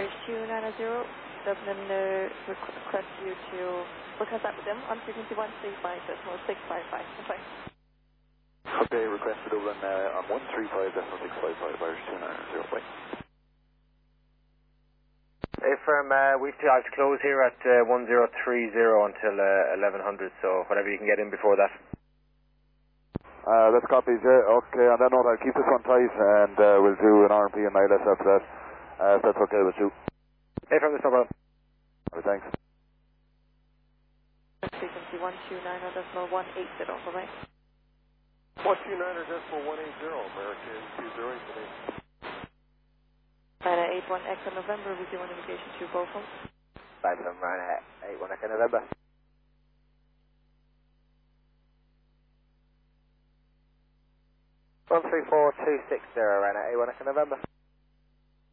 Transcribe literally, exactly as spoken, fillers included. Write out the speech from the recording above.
Irish two nine zero, Dublin uh, request you to book us up with them on frequency one three five decimal six five five. Okay. Okay, request to Dublin uh, on one three five decimal six five five, Irish two nine zero. Bye. Hey, firm, uh, we've to, I have to close here at uh, one zero three zero until uh, eleven hundred, so whatever you can get in before that. Uh, that's copies, yeah. Okay, on that note, I'll keep this one tight and uh, we'll do an R M P and I L S after that. Uh, if that's okay with you. Hey, firm, this no problem. Alright, thanks. Frequency one two nine decimal one eight zero, bye-bye. one two nine decimal one eight zero, American two zero eight today. Ryanair eight one Echo November, with you on indication to Beaufort. Bye, firm, Ryanair eight one Echo November. one three four two six zero, Ryanair eight one Echo November.